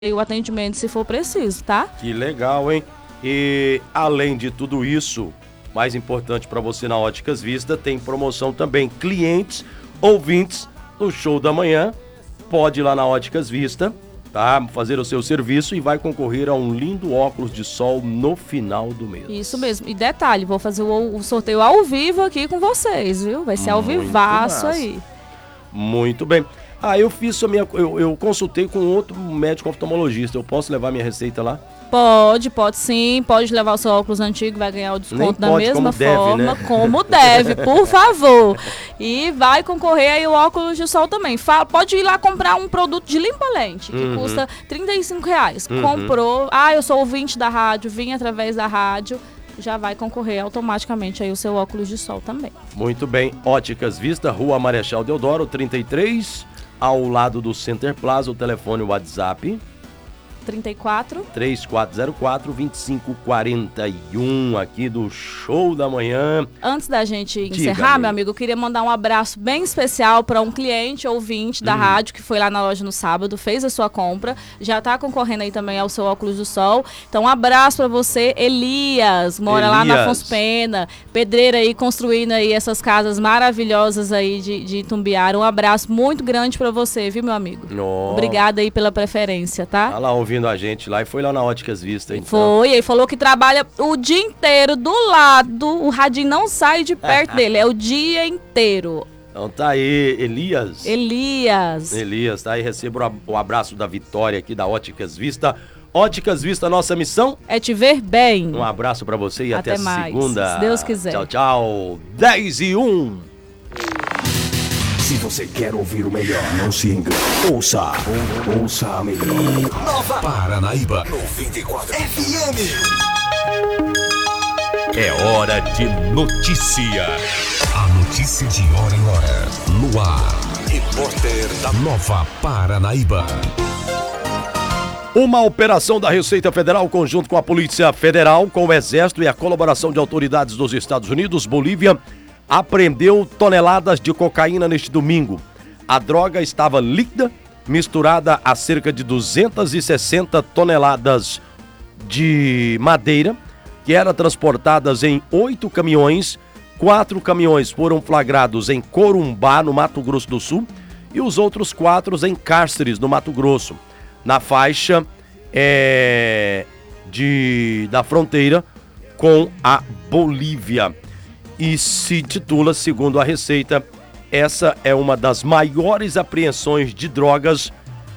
o atendimento se for preciso, tá? Que legal, hein? E além de tudo isso, mais importante para você na Óticas Vista, tem promoção também. Clientes, ouvintes do Show da Manhã, pode ir lá na Óticas Vista, tá? Fazer o seu serviço e vai concorrer a um lindo óculos de sol no final do mês. Isso mesmo. E detalhe, vou fazer o sorteio ao vivo aqui com vocês, viu? Vai ser ao vivaço aí. Muito bem. Eu fiz eu consultei com outro médico oftalmologista. Eu posso levar minha receita lá? Pode sim. Pode levar o seu óculos antigo, vai ganhar o desconto da mesma como forma. Deve, né? Como deve, por favor. E vai concorrer aí o óculos de sol também. Pode ir lá comprar um produto de limpa-lente, que custa R$35. Comprou. Eu sou ouvinte da rádio, vim através da rádio. Já vai concorrer automaticamente aí o seu óculos de sol também. Muito bem. Óticas Vista, Rua Marechal Deodoro, 33, ao lado do Center Plaza. O telefone, o WhatsApp 34-2441 aqui do Show da Manhã. Antes da gente encerrar, meu amigo, eu queria mandar um abraço bem especial para um cliente ouvinte da rádio que foi lá na loja no sábado, fez a sua compra, já está concorrendo aí também ao seu óculos do sol. Então, um abraço para você, Elias, mora lá na Afonso Pena, pedreiro aí, construindo aí essas casas maravilhosas aí de Itumbiara. Um abraço muito grande para você, viu, meu amigo? Obrigada aí pela preferência, tá? Tá lá ouvindo a gente lá e foi lá na Óticas Vista, então. Foi, ele falou que trabalha o dia inteiro do lado, o radinho não sai de perto dele, é o dia inteiro. Então tá aí, Elias, tá aí, receba o abraço da Vitória aqui da Óticas Vista. Óticas Vista, nossa missão é te ver bem. Um abraço pra você e até mais, segunda. Se Deus quiser. Tchau, tchau. 10:01. Se você quer ouvir o melhor, não se engane. Ouça a melhor. Nova Paranaíba 94 FM. É hora de notícia. A notícia de hora em hora. No ar. Repórter da Nova Paranaíba. Uma operação da Receita Federal, conjunto com a Polícia Federal, com o Exército e a colaboração de autoridades dos Estados Unidos, Bolívia, apreendeu toneladas de cocaína neste domingo. A droga estava líquida, misturada a cerca de 260 toneladas de madeira, que eram transportadas em 8 caminhões. 4 caminhões foram flagrados em Corumbá, no Mato Grosso do Sul, e os outros 4 em Cáceres, no Mato Grosso, na faixa da fronteira com a Bolívia. E se titula, segundo a Receita, essa é uma das maiores apreensões de drogas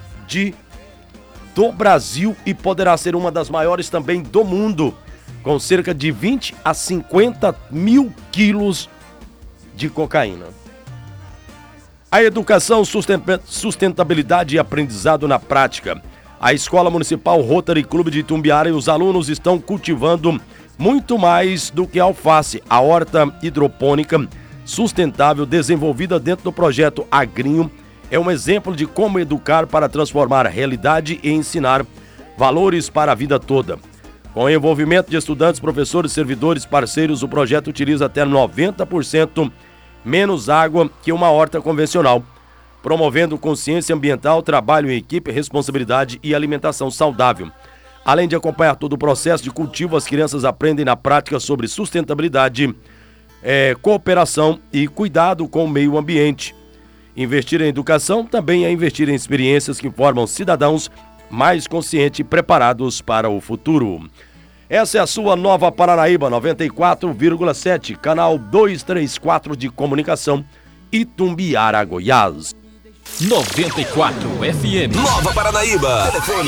do Brasil e poderá ser uma das maiores também do mundo, com cerca de 20 a 50 mil quilos de cocaína. A educação, sustentabilidade e aprendizado na prática. A Escola Municipal Rotary Clube de Itumbiara e os alunos estão cultivando muito mais do que alface. A horta hidropônica sustentável desenvolvida dentro do projeto Agrinho é um exemplo de como educar para transformar a realidade e ensinar valores para a vida toda. Com o envolvimento de estudantes, professores, servidores, parceiros, o projeto utiliza até 90% menos água que uma horta convencional, promovendo consciência ambiental, trabalho em equipe, responsabilidade e alimentação saudável. Além de acompanhar todo o processo de cultivo, as crianças aprendem na prática sobre sustentabilidade, cooperação e cuidado com o meio ambiente. Investir em educação também é investir em experiências que formam cidadãos mais conscientes e preparados para o futuro. Essa é a sua Nova Paranaíba 94,7, canal 234 de comunicação, Itumbiara, Goiás. 94 FM. Nova Paranaíba. Telefone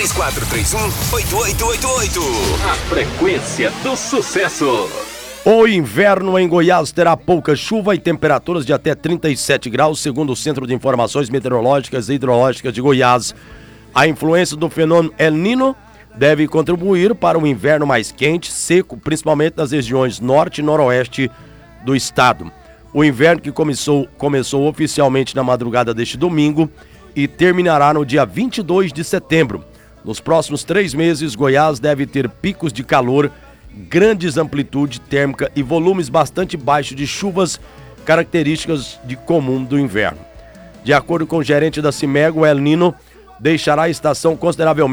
3431-8888. A frequência do sucesso. O inverno em Goiás terá pouca chuva e temperaturas de até 37 graus, segundo o Centro de Informações Meteorológicas e Hidrológicas de Goiás. A influência do fenômeno El Niño deve contribuir para um inverno mais quente, seco, principalmente nas regiões norte e noroeste do estado. O inverno que começou oficialmente na madrugada deste domingo e terminará no dia 22 de setembro. Nos próximos 3 meses, Goiás deve ter picos de calor, grandes amplitude térmica e volumes bastante baixos de chuvas, características de comum do inverno. De acordo com o gerente da CIMEG, o El Niño deixará a estação consideravelmente